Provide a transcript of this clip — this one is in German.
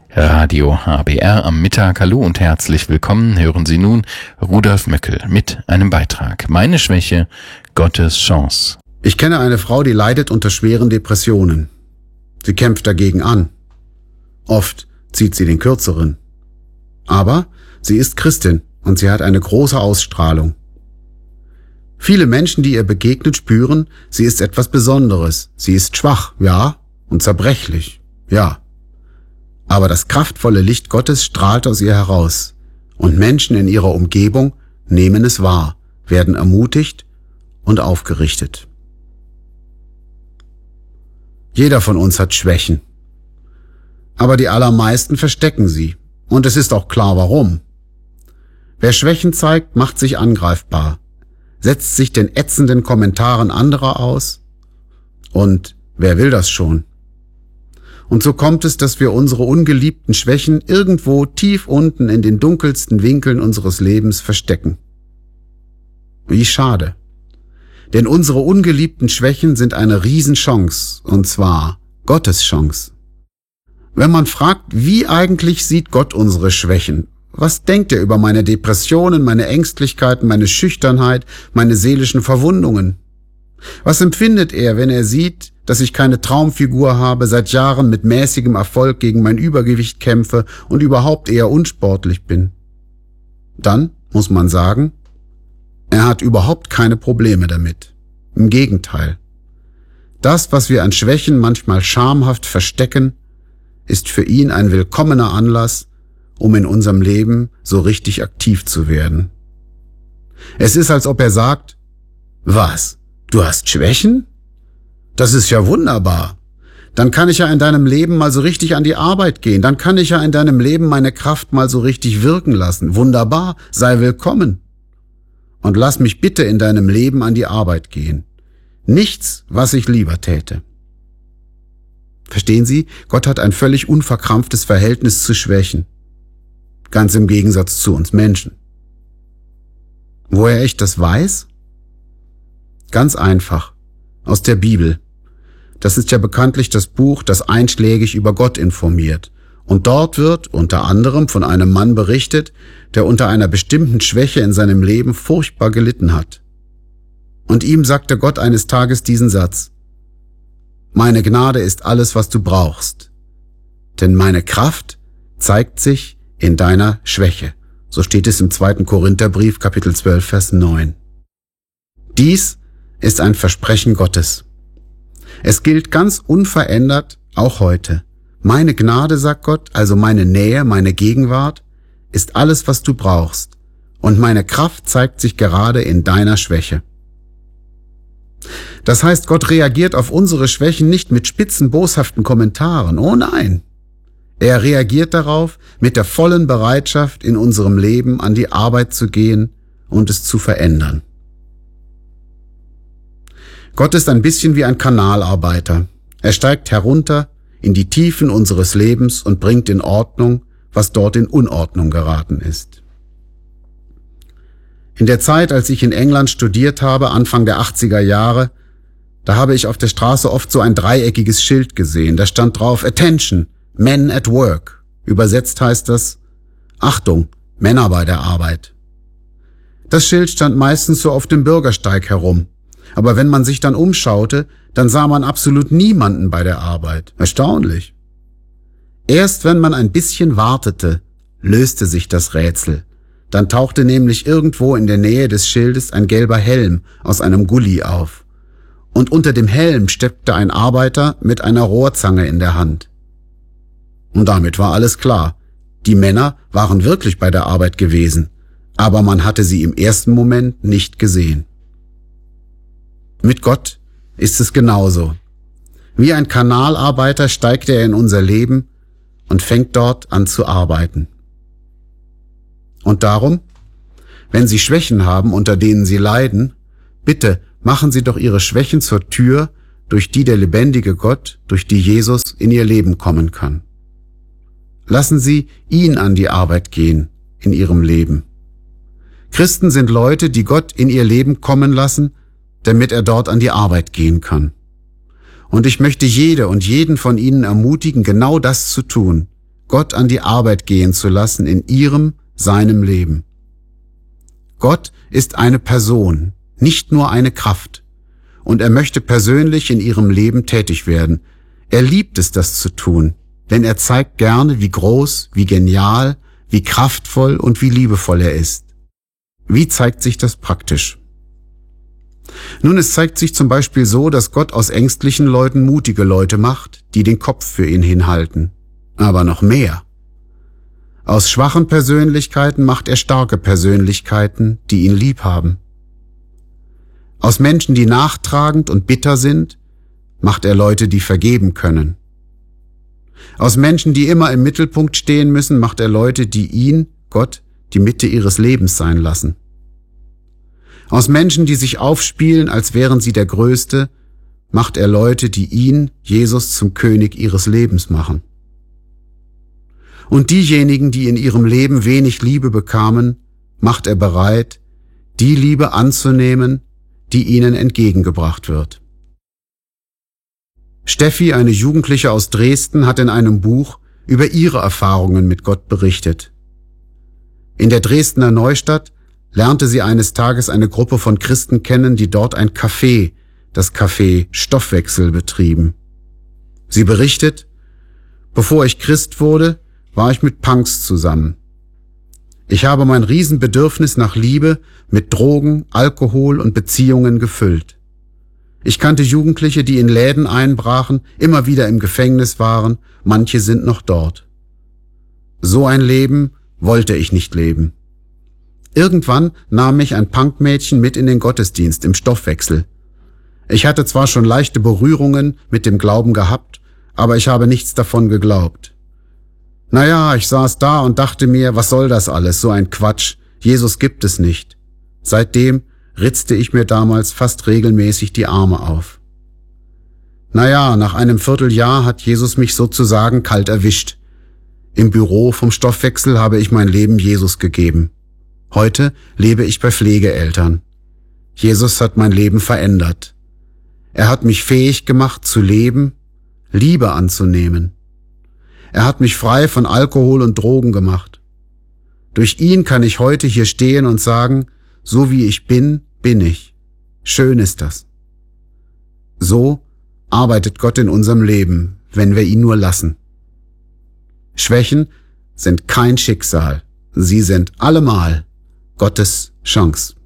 Radio HBR am Mittag. Hallo und herzlich willkommen. Hören Sie nun Rudolf Möckel mit einem Beitrag. Meine Schwäche, Gottes Chance. Ich kenne eine Frau, die leidet unter schweren Depressionen. Sie kämpft dagegen an. Oft zieht sie den Kürzeren. Aber sie ist Christin und sie hat eine große Ausstrahlung. Viele Menschen, die ihr begegnen, spüren, sie ist etwas Besonderes. Sie ist schwach, ja, und zerbrechlich, ja. Aber das kraftvolle Licht Gottes strahlt aus ihr heraus und Menschen in ihrer Umgebung nehmen es wahr, werden ermutigt und aufgerichtet. Jeder von uns hat Schwächen, aber die allermeisten verstecken sie und es ist auch klar warum. Wer Schwächen zeigt, macht sich angreifbar, setzt sich den ätzenden Kommentaren anderer aus und wer will das schon? Und so kommt es, dass wir unsere ungeliebten Schwächen irgendwo tief unten in den dunkelsten Winkeln unseres Lebens verstecken. Wie schade. Denn unsere ungeliebten Schwächen sind eine Riesenchance, und zwar Gottes Chance. Wenn man fragt, wie eigentlich sieht Gott unsere Schwächen? Was denkt er über meine Depressionen, meine Ängstlichkeiten, meine Schüchternheit, meine seelischen Verwundungen? Was empfindet er, wenn er sieht, dass ich keine Traumfigur habe, seit Jahren mit mäßigem Erfolg gegen mein Übergewicht kämpfe und überhaupt eher unsportlich bin? Dann muss man sagen, er hat überhaupt keine Probleme damit. Im Gegenteil. Das, was wir an Schwächen manchmal schamhaft verstecken, ist für ihn ein willkommener Anlass, um in unserem Leben so richtig aktiv zu werden. Es ist, als ob er sagt, was? Du hast Schwächen? Das ist ja wunderbar. Dann kann ich ja in deinem Leben mal so richtig an die Arbeit gehen. Dann kann ich ja in deinem Leben meine Kraft mal so richtig wirken lassen. Wunderbar, sei willkommen. Und lass mich bitte in deinem Leben an die Arbeit gehen. Nichts, was ich lieber täte. Verstehen Sie, Gott hat ein völlig unverkrampftes Verhältnis zu Schwächen. Ganz im Gegensatz zu uns Menschen. Woher ich das weiß? Ganz einfach. Aus der Bibel. Das ist ja bekanntlich das Buch, das einschlägig über Gott informiert. Und dort wird unter anderem von einem Mann berichtet, der unter einer bestimmten Schwäche in seinem Leben furchtbar gelitten hat. Und ihm sagte Gott eines Tages diesen Satz: Meine Gnade ist alles, was du brauchst. Denn meine Kraft zeigt sich in deiner Schwäche. So steht es im 2. Korintherbrief, Kapitel 12, Vers 9. Dies ist ein Versprechen Gottes. Es gilt ganz unverändert, auch heute. Meine Gnade, sagt Gott, also meine Nähe, meine Gegenwart, ist alles, was du brauchst. Und meine Kraft zeigt sich gerade in deiner Schwäche. Das heißt, Gott reagiert auf unsere Schwächen nicht mit spitzen, boshaften Kommentaren. Oh nein! Er reagiert darauf mit der vollen Bereitschaft, in unserem Leben an die Arbeit zu gehen und es zu verändern. Gott ist ein bisschen wie ein Kanalarbeiter. Er steigt herunter in die Tiefen unseres Lebens und bringt in Ordnung, was dort in Unordnung geraten ist. In der Zeit, als ich in England studiert habe, Anfang der 80er Jahre, da habe ich auf der Straße oft so ein dreieckiges Schild gesehen. Da stand drauf: Attention, Men at Work. Übersetzt heißt das: Achtung, Männer bei der Arbeit. Das Schild stand meistens so auf dem Bürgersteig herum. Aber wenn man sich dann umschaute, dann sah man absolut niemanden bei der Arbeit. Erstaunlich. Erst wenn man ein bisschen wartete, löste sich das Rätsel. Dann tauchte nämlich irgendwo in der Nähe des Schildes ein gelber Helm aus einem Gully auf. Und unter dem Helm steckte ein Arbeiter mit einer Rohrzange in der Hand. Und damit war alles klar. Die Männer waren wirklich bei der Arbeit gewesen, aber man hatte sie im ersten Moment nicht gesehen. Mit Gott ist es genauso. Wie ein Kanalarbeiter steigt er in unser Leben und fängt dort an zu arbeiten. Und darum, wenn Sie Schwächen haben, unter denen Sie leiden, bitte machen Sie doch Ihre Schwächen zur Tür, durch die der lebendige Gott, durch die Jesus in Ihr Leben kommen kann. Lassen Sie ihn an die Arbeit gehen in Ihrem Leben. Christen sind Leute, die Gott in ihr Leben kommen lassen, damit er dort an die Arbeit gehen kann. Und ich möchte jede und jeden von Ihnen ermutigen, genau das zu tun, Gott an die Arbeit gehen zu lassen in seinem Leben. Gott ist eine Person, nicht nur eine Kraft. Und er möchte persönlich in ihrem Leben tätig werden. Er liebt es, das zu tun, denn er zeigt gerne, wie groß, wie genial, wie kraftvoll und wie liebevoll er ist. Wie zeigt sich das praktisch? Nun, es zeigt sich zum Beispiel so, dass Gott aus ängstlichen Leuten mutige Leute macht, die den Kopf für ihn hinhalten. Aber noch mehr. Aus schwachen Persönlichkeiten macht er starke Persönlichkeiten, die ihn lieb haben. Aus Menschen, die nachtragend und bitter sind, macht er Leute, die vergeben können. Aus Menschen, die immer im Mittelpunkt stehen müssen, macht er Leute, die ihn, Gott, die Mitte ihres Lebens sein lassen. Aus Menschen, die sich aufspielen, als wären sie der Größte, macht er Leute, die ihn, Jesus, zum König ihres Lebens machen. Und diejenigen, die in ihrem Leben wenig Liebe bekamen, macht er bereit, die Liebe anzunehmen, die ihnen entgegengebracht wird. Steffi, eine Jugendliche aus Dresden, hat in einem Buch über ihre Erfahrungen mit Gott berichtet. In der Dresdner Neustadt lernte sie eines Tages eine Gruppe von Christen kennen, die dort ein Café, das Café Stoffwechsel, betrieben. Sie berichtet: Bevor ich Christ wurde, war ich mit Punks zusammen. Ich habe mein Riesenbedürfnis nach Liebe mit Drogen, Alkohol und Beziehungen gefüllt. Ich kannte Jugendliche, die in Läden einbrachen, immer wieder im Gefängnis waren, manche sind noch dort. So ein Leben wollte ich nicht leben. Irgendwann nahm mich ein Punkmädchen mit in den Gottesdienst im Stoffwechsel. Ich hatte zwar schon leichte Berührungen mit dem Glauben gehabt, aber ich habe nichts davon geglaubt. Naja, ich saß da und dachte mir, was soll das alles, so ein Quatsch, Jesus gibt es nicht. Seitdem ritzte ich mir damals fast regelmäßig die Arme auf. Naja, nach einem Vierteljahr hat Jesus mich sozusagen kalt erwischt. Im Büro vom Stoffwechsel habe ich mein Leben Jesus gegeben. Heute lebe ich bei Pflegeeltern. Jesus hat mein Leben verändert. Er hat mich fähig gemacht zu leben, Liebe anzunehmen. Er hat mich frei von Alkohol und Drogen gemacht. Durch ihn kann ich heute hier stehen und sagen, so wie ich bin, bin ich. Schön ist das. So arbeitet Gott in unserem Leben, wenn wir ihn nur lassen. Schwächen sind kein Schicksal. Sie sind allemal Gottes Chance.